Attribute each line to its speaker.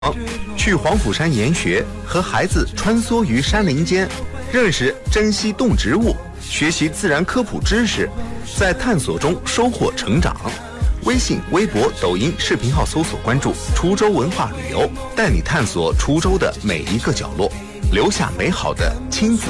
Speaker 1: 去黄甫山研学，和孩子穿梭于山林间，认识珍稀动植物，学习自然科普知识，在探索中收获成长。微信、微博、抖音视频号搜索关注滁州文化旅游，带你探索滁州的每一个角落，留下美好的亲子